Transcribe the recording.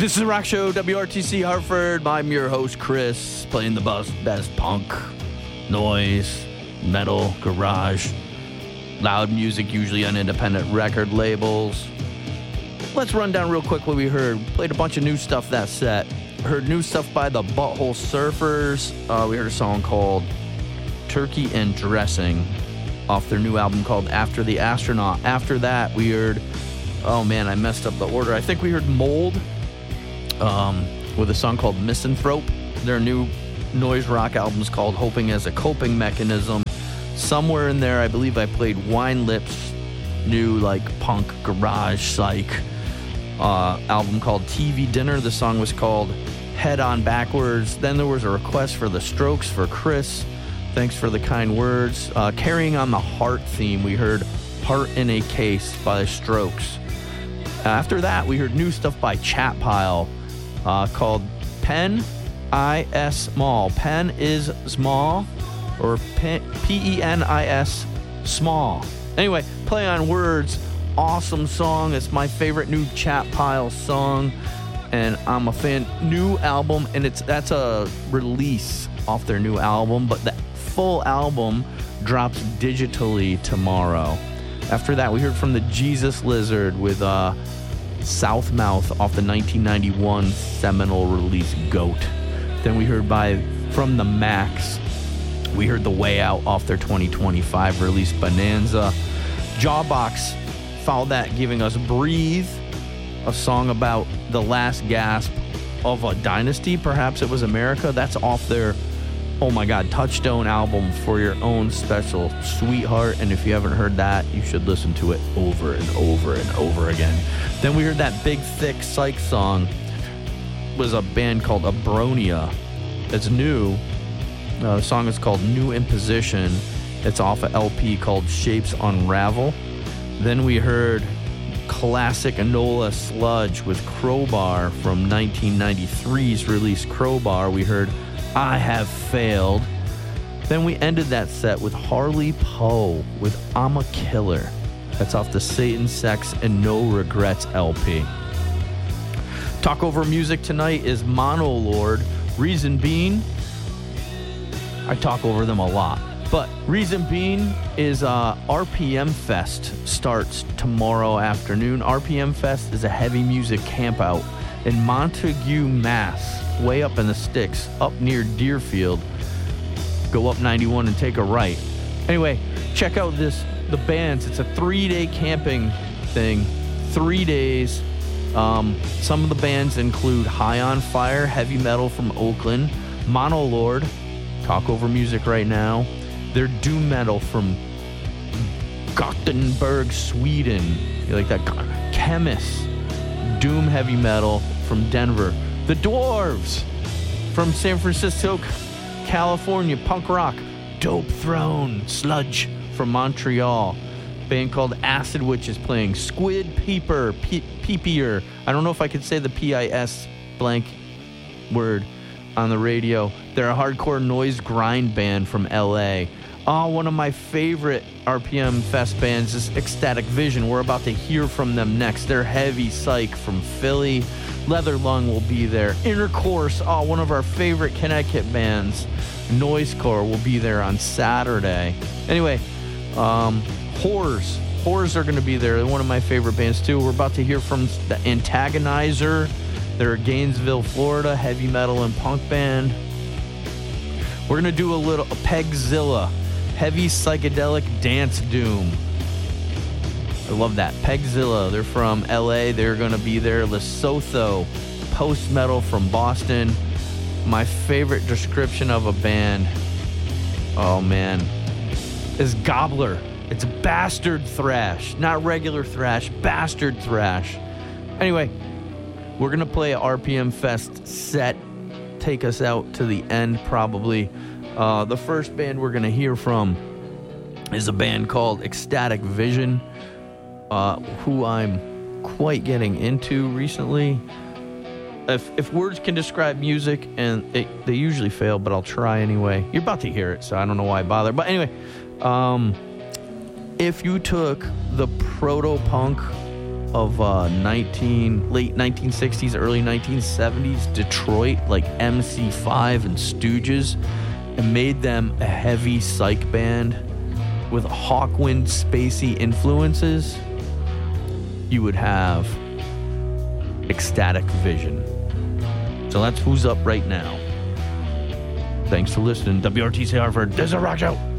This is the Rock Show, WRTC Hartford. I'm your host, Chris, playing the best punk, noise, metal, garage, loud music, usually on independent record labels. Let's run down real quick what we heard. Played a bunch of new stuff that set. Heard new stuff by the Butthole Surfers. We heard a song called Turkey and Dressing off their new album called After the Astronaut. After that, we heard, oh man, I messed up the order. I think we heard Mold with a song called Misanthrope. Their new noise rock album is called Hoping as a Coping Mechanism. Somewhere in there, I believe I played Wine Lips' new like punk garage psych album called TV Dinner. The song was called Head On Backwards. Then there was a request for The Strokes for Chris. Thanks for the kind words. Carrying on the Heart theme, we heard Heart in a Case by The Strokes. After that, we heard new stuff by Chat Pile called Pen is Small. Pen is Small, or Penis Small. Anyway, play on words. Awesome song. It's my favorite new Chat Pile song, and I'm a fan. New album, and that's a release off their new album, but the full album drops digitally tomorrow. After that, we heard from the Jesus Lizard with Southmouth off the 1991 seminal release Goat. Then we heard from the Max, we heard The Way Out off their 2025 release Bonanza. Jawbox followed that, giving us Breathe, a song about the last gasp of a dynasty. Perhaps it was America. That's off their, oh my God, Touchstone album For Your Own Special Sweetheart. And if you haven't heard that, you should listen to it over and over and over again. Then we heard that Big Thick Psych song. It was a band called Abronia. It's new. The song is called New Imposition. It's off an LP called Shapes Unravel. Then we heard classic Enola Sludge with Crowbar from 1993's release Crowbar. We heard I Have Failed. Then we ended that set with Harley Poe with I'm a Killer. That's off the Satan, Sex, and No Regrets LP. Talk over music tonight is Monolord. Reason being, I talk over them a lot, but reason being is RPM Fest starts tomorrow afternoon. RPM Fest is a heavy music campout in Montague, Mass, way up in the sticks, up near Deerfield. Go up 91 and take a right. Anyway, check out the bands. It's a 3-day camping thing. 3 days. Some of the bands include High on Fire, heavy metal from Oakland, Monolord, talk over music right now. They're doom metal from Gothenburg, Sweden. You like that? Chemist, doom heavy metal from Denver. The Dwarves from San Francisco, California, punk rock. Dope Throne, sludge from Montreal. Band called Acid Witch is playing. Squid Peeper, Peepier. I don't know if I could say the PIS blank word on the radio. They're a hardcore noise grind band from LA. Oh, one of my favorite RPM Fest bands is Ecstatic Vision. We're about to hear from them next. They're heavy psych from Philly. Leather Lung will be there. Intercourse, one of our favorite Connecticut bands. Noisecore will be there on Saturday. Anyway, Whores are going to be there. They're one of my favorite bands too. We're about to hear from the Antagonizer. They're a Gainesville, Florida heavy metal and punk band. We're going to do a Pegzilla, heavy psychedelic dance doom. I love that. Pegzilla, they're from LA. They're going to be there. Lesotho, post metal from Boston. My favorite description of a band, oh man, is Gobbler. It's bastard thrash, not regular thrash, bastard thrash. Anyway, we're going to play a RPM Fest set, take us out to the end probably. The first band we're going to hear from is a band called Ecstatic Vision, who I'm quite getting into recently. If words can describe music, and they usually fail, but I'll try anyway. You're about to hear it, so I don't know why I bother. But anyway, if you took the proto-punk of late 1960s, early 1970s Detroit, like MC5 and Stooges, and made them a heavy psych band with Hawkwind spacey influences, you would have Ecstatic Vision. So that's who's up right now. Thanks for listening. WRTC Hartford, there's a rock show.